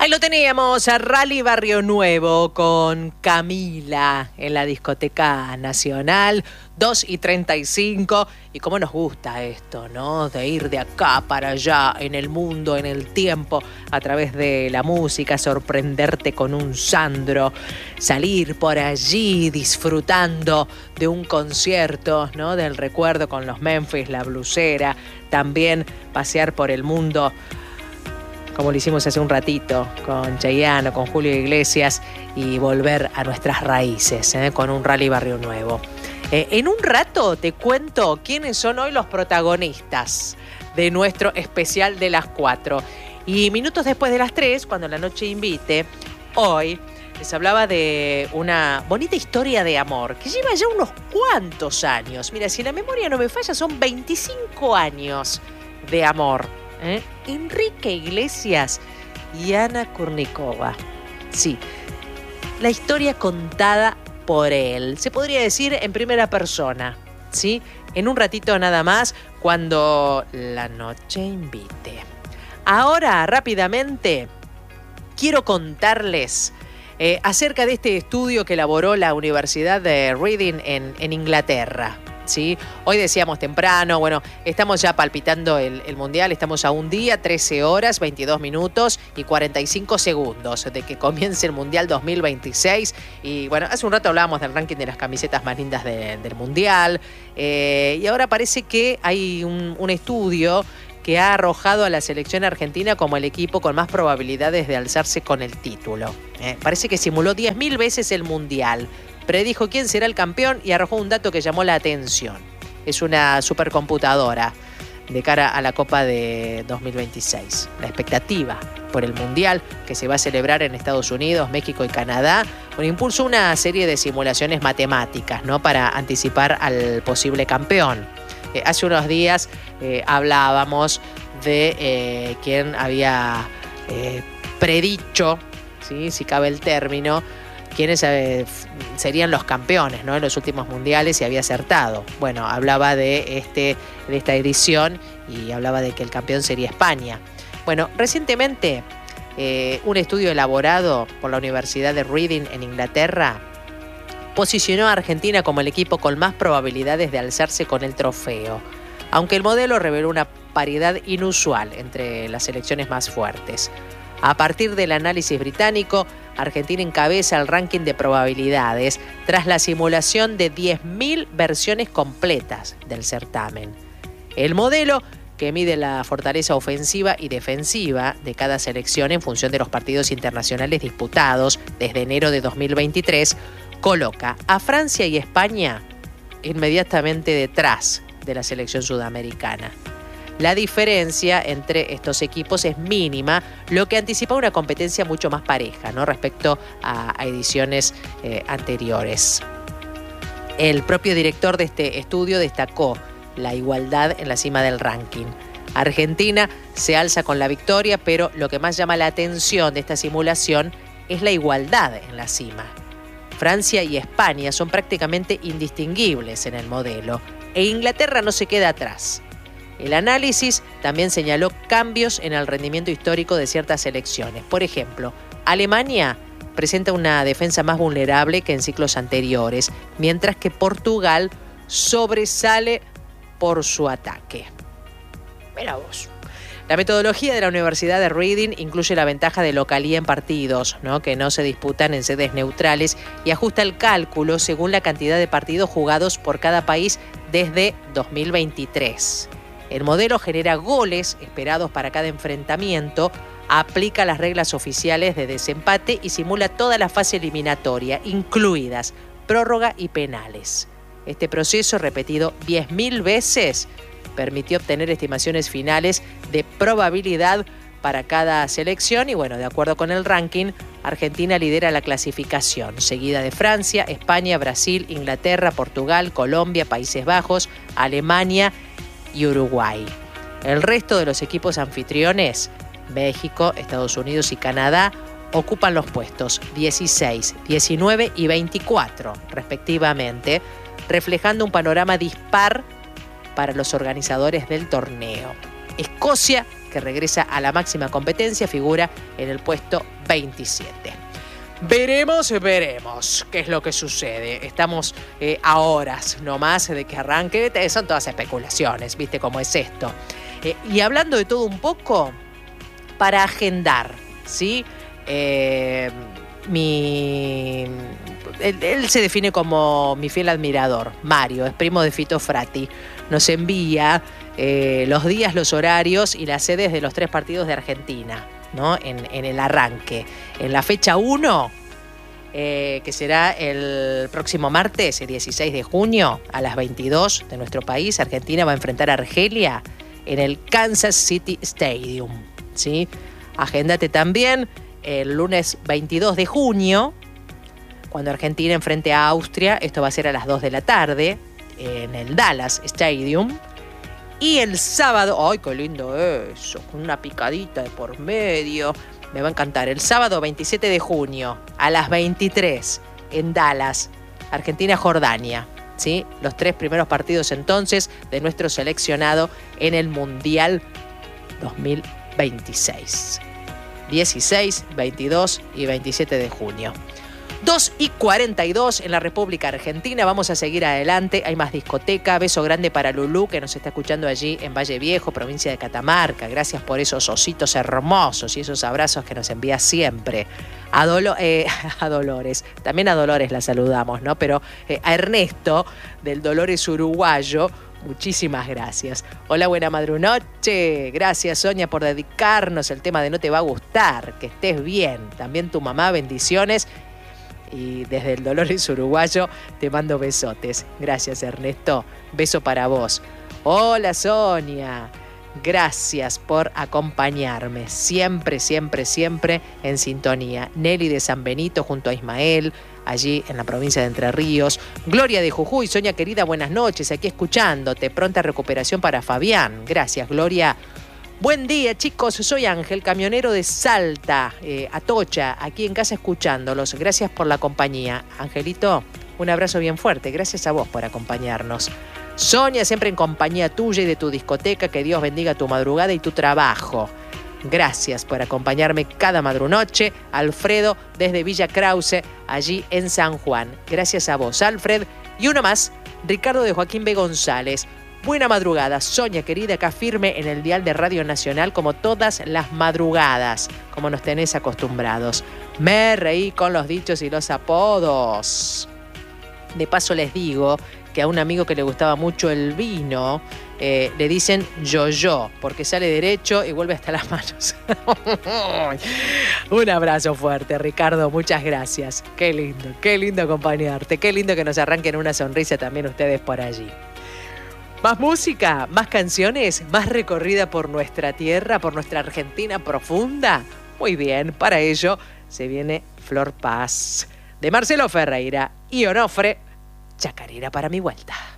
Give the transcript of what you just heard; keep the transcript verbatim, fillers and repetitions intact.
Ahí lo teníamos, a Rally Barrio Nuevo con Camila en la Discoteca Nacional, dos y treinta y cinco. Y cómo nos gusta esto, ¿no? De ir de acá para allá, en el mundo, en el tiempo, a través de la música, sorprenderte con un Sandro, salir por allí disfrutando de un concierto, ¿no? Del recuerdo con los Memphis, la blusera, también pasear por el mundo, como lo hicimos hace un ratito con Chayanne, con Julio Iglesias, y volver a nuestras raíces, ¿eh? Con un Rally Barrio Nuevo. Eh, en un rato te cuento quiénes son hoy los protagonistas de nuestro especial de las cuatro. Y minutos después de las tres, cuando la noche invite, hoy les hablaba de una bonita historia de amor que lleva ya unos cuantos años. Mira, si la memoria no me falla, son veinticinco años de amor. ¿Eh? Enrique Iglesias y Ana Kurnikova. Sí, la historia contada por él, se podría decir en primera persona, ¿sí? En un ratito nada más, cuando la noche invite. Ahora, rápidamente, quiero contarles eh, acerca de este estudio que elaboró la Universidad de Reading en, en Inglaterra. ¿Sí? Hoy decíamos temprano, bueno, estamos ya palpitando el, el Mundial, estamos a un día, trece horas, veintidós minutos y cuarenta y cinco segundos de que comience el Mundial dos mil veintiséis. Y bueno, hace un rato hablábamos del ranking de las camisetas más lindas de, del Mundial, eh, y ahora parece que hay un, un estudio que ha arrojado a la selección argentina como el equipo con más probabilidades de alzarse con el título. Eh, parece que simuló diez mil veces el Mundial. Predijo quién será el campeón y arrojó un dato que llamó la atención. Es una supercomputadora de cara a la Copa de dos mil veintiséis. La expectativa por el Mundial que se va a celebrar en Estados Unidos, México y Canadá, bueno, impulsó una serie de simulaciones matemáticas, ¿no? Para anticipar al posible campeón. Eh, hace unos días eh, hablábamos de eh, quién había eh, predicho, ¿sí? Si cabe el término, quiénes eh, serían los campeones, ¿no? En los últimos mundiales, y había acertado. Bueno, hablaba de, este, de esta edición y hablaba de que el campeón sería España. Bueno, recientemente eh, un estudio elaborado por la Universidad de Reading en Inglaterra posicionó a Argentina como el equipo con más probabilidades de alzarse con el trofeo, aunque el modelo reveló una paridad inusual entre las selecciones más fuertes. A partir del análisis británico, Argentina encabeza el ranking de probabilidades tras la simulación de diez mil versiones completas del certamen. El modelo, que mide la fortaleza ofensiva y defensiva de cada selección en función de los partidos internacionales disputados desde enero de dos mil veintitrés, coloca a Francia y España inmediatamente detrás de la selección sudamericana. La diferencia entre estos equipos es mínima, lo que anticipa una competencia mucho más pareja, ¿no? Respecto a, a ediciones eh, anteriores. El propio director de este estudio destacó la igualdad en la cima del ranking. Argentina se alza con la victoria, pero lo que más llama la atención de esta simulación es la igualdad en la cima. Francia y España son prácticamente indistinguibles en el modelo, e Inglaterra no se queda atrás. El análisis también señaló cambios en el rendimiento histórico de ciertas selecciones. Por ejemplo, Alemania presenta una defensa más vulnerable que en ciclos anteriores, mientras que Portugal sobresale por su ataque. Mira vos. La metodología de la Universidad de Reading incluye la ventaja de localía en partidos, ¿no? Que no se disputan en sedes neutrales, y ajusta el cálculo según la cantidad de partidos jugados por cada país desde dos mil veintitrés. El modelo genera goles esperados para cada enfrentamiento, aplica las reglas oficiales de desempate y simula toda la fase eliminatoria, incluidas prórroga y penales. Este proceso, repetido diez mil veces, permitió obtener estimaciones finales de probabilidad para cada selección y, bueno, de acuerdo con el ranking, Argentina lidera la clasificación, seguida de Francia, España, Brasil, Inglaterra, Portugal, Colombia, Países Bajos, Alemania y Uruguay. El resto de los equipos anfitriones, México, Estados Unidos y Canadá, ocupan los puestos dieciséis, diecinueve y veinticuatro, respectivamente, reflejando un panorama dispar para los organizadores del torneo. Escocia, que regresa a la máxima competencia, figura en el puesto veintisiete. Veremos, veremos qué es lo que sucede. Estamos eh, a horas nomás de que arranque. Son todas especulaciones, ¿viste cómo es esto? Eh, y hablando de todo un poco, para agendar, ¿sí? Eh, mi... Él, él se define como mi fiel admirador, Mario, es primo de Fito Frati. Nos envía eh, los días, los horarios y las sedes de los tres partidos de Argentina, ¿no? En, en el arranque. En la fecha uno, eh, que será el próximo martes, el dieciséis de junio, a las veintidós de nuestro país, Argentina va a enfrentar a Argelia en el Kansas City Stadium, ¿sí? Agéndate también el lunes veintidós de junio, cuando Argentina enfrente a Austria. Esto va a ser a las dos de la tarde, en el Dallas Stadium. Y el sábado, ¡ay, qué lindo eso! Con una picadita de por medio. Me va a encantar. El sábado veintisiete de junio, a las veintitrés, en Dallas, Argentina-Jordania. ¿Sí? Los tres primeros partidos entonces de nuestro seleccionado en el Mundial dos mil veintiséis. dieciséis, veintidós y veintisiete de junio. dos y cuarenta y dos en la República Argentina. Vamos a seguir adelante. Hay más discoteca. Beso grande para Lulú, que nos está escuchando allí en Valle Viejo, provincia de Catamarca. Gracias por esos ositos hermosos y esos abrazos que nos envía siempre. A, Dolo- eh, a Dolores. También a Dolores la saludamos, ¿no? Pero eh, a Ernesto, del Dolores Uruguayo, muchísimas gracias. Hola, buena madrunoche. Gracias, Sonia, por dedicarnos el tema de No Te Va a Gustar. Que estés bien. También tu mamá, bendiciones. Y desde el Dolores Uruguayo te mando besotes. Gracias, Ernesto. Beso para vos. Hola, Sonia. Gracias por acompañarme. Siempre, siempre, siempre en sintonía. Nelly de San Benito junto a Ismael, allí en la provincia de Entre Ríos. Gloria de Jujuy. Sonia querida, buenas noches. Aquí escuchándote. Pronta recuperación para Fabián. Gracias, Gloria. Buen día, chicos. Soy Ángel, camionero de Salta, eh, Atocha, aquí en casa escuchándolos. Gracias por la compañía. Angelito, un abrazo bien fuerte. Gracias a vos por acompañarnos. Sonia, siempre en compañía tuya y de tu discoteca. Que Dios bendiga tu madrugada y tu trabajo. Gracias por acompañarme cada madrunoche. Alfredo, desde Villa Krause, allí en San Juan. Gracias a vos, Alfred. Y uno más, Ricardo de Joaquín B. González. Buena madrugada, Sonia querida, acá firme en el dial de Radio Nacional como todas las madrugadas, como nos tenés acostumbrados. Me reí con los dichos y los apodos. De paso les digo que a un amigo que le gustaba mucho el vino, eh, le dicen yo-yo, porque sale derecho y vuelve hasta las manos. Un abrazo fuerte, Ricardo, muchas gracias. Qué lindo, qué lindo acompañarte, qué lindo que nos arranquen una sonrisa también ustedes por allí. Más música, más canciones, más recorrida por nuestra tierra, por nuestra Argentina profunda. Muy bien, para ello se viene Flor Paz, de Marcelo Ferreira y Onofre, Chacarera para mi vuelta.